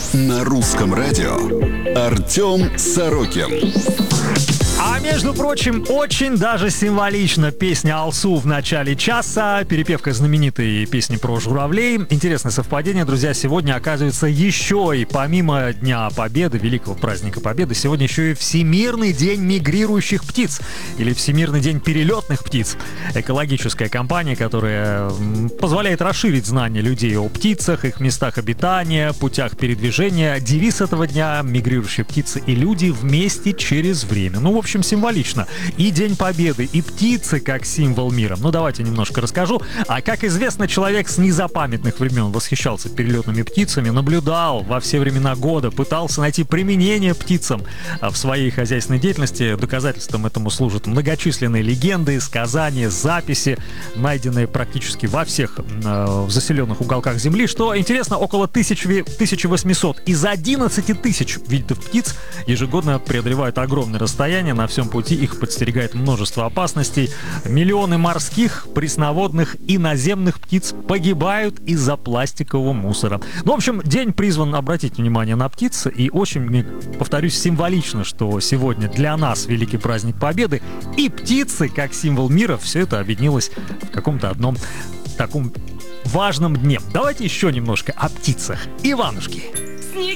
На русском радио Артем Сорокин. А между прочим, очень даже символично песня Алсу в начале часа, перепевка знаменитой песни про журавлей. Интересное совпадение, друзья, сегодня оказывается еще и помимо Дня Победы, великого праздника Победы, сегодня еще и Всемирный день мигрирующих птиц или Всемирный день перелетных птиц. Экологическая кампания, которая позволяет расширить знания людей о птицах, их местах обитания, путях передвижения. Девиз этого дня — мигрирующие птицы и люди вместе через время. Ну, в общем, символично. И День Победы, и птицы как символ мира. Ну, давайте немножко расскажу. А как известно, человек с незапамятных времен восхищался перелетными птицами, наблюдал во все времена года, пытался найти применение птицам в своей хозяйственной деятельности. Доказательством этому служат многочисленные легенды, сказания, записи, найденные практически во всех заселенных уголках Земли. Что интересно, около 1800 из 11 тысяч видов птиц ежегодно преодолевают огромное расстояние. На всем пути их подстерегает множество опасностей. Миллионы морских, пресноводных и наземных птиц погибают из-за пластикового мусора. Ну, в общем, день призван обратить внимание на птиц. И очень, повторюсь, символично, что сегодня для нас великий праздник Победы. И птицы, как символ мира, все это объединилось в каком-то одном таком важном дне. Давайте еще немножко о птицах. Иванушки.